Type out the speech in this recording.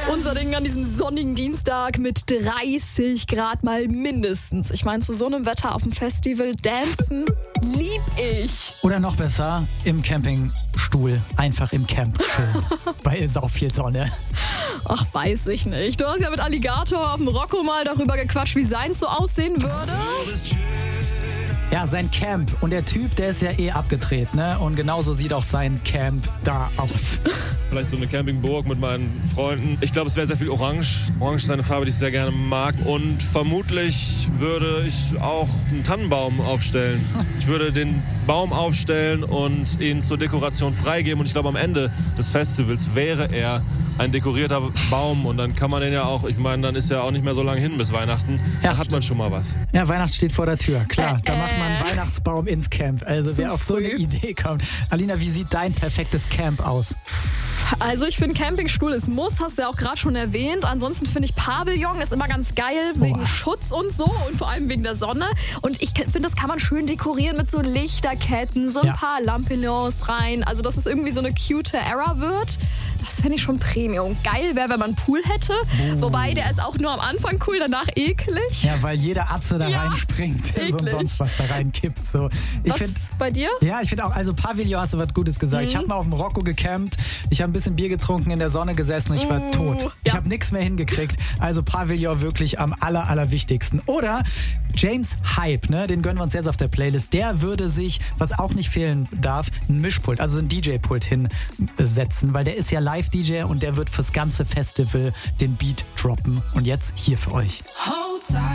Unser Ding an diesem sonnigen Dienstag mit 30 Grad mal mindestens. Ich meine, zu so einem Wetter auf dem Festival dancen lieb ich. Oder noch besser, im Campingstuhl, einfach im Camp chillen. Bei sau viel Sonne. Ach, weiß ich nicht. Du hast ja mit Alligator auf dem Rocco mal darüber gequatscht, wie seins so aussehen würde. Ja, sein Camp. Und der Typ, der ist ja eh abgedreht, ne? Und genauso sieht auch sein Camp da aus. Vielleicht so eine Campingburg mit meinen Freunden. Ich glaube, es wäre sehr viel Orange. Orange ist eine Farbe, die ich sehr gerne mag. Und vermutlich würde ich auch einen Tannenbaum aufstellen. Ich würde den Baum aufstellen und ihn zur Dekoration freigeben. Und ich glaube, am Ende des Festivals wäre er ein dekorierter Baum. Und dann kann man den ja auch, ich meine, dann ist ja auch nicht mehr so lange hin bis Weihnachten. Ja, da hat man schon mal was. Ja, Weihnachten steht vor der Tür, klar. Da macht man einen Weihnachtsbaum ins Camp. Also wer auf so eine Idee kommt. Alina, wie sieht dein perfektes Camp aus? Also ich finde, Campingstuhl ist Muss, hast du ja auch gerade schon erwähnt. Ansonsten finde ich, Pavillon ist immer ganz geil, wegen Schutz und so und vor allem wegen der Sonne. Und ich finde, das kann man schön dekorieren mit so Lichterketten, so ein paar Lampignons rein. Also dass es irgendwie so eine cute Era wird. Das finde ich schon Premium. Geil wäre, wenn man einen Pool hätte. Wobei, der ist auch nur am Anfang cool, danach eklig. Ja, weil jeder Atze da reinspringt und sonst was da reinkippt. So. Was bei dir? Ja, ich finde auch, also Pavillon hast du was Gutes gesagt. Ich habe mal auf dem Rocco gecampt, ich habe ein bisschen Bier getrunken, in der Sonne gesessen, ich war tot. Ich habe nichts mehr hingekriegt. Also Pavillon wirklich am allerwichtigsten. Oder James Hype, ne, den gönnen wir uns jetzt auf der Playlist. Der würde sich, was auch nicht fehlen darf, ein Mischpult, also ein DJ-Pult hinsetzen, weil der ist ja Live-DJ und der wird fürs ganze Festival den Beat droppen. Und jetzt hier für euch.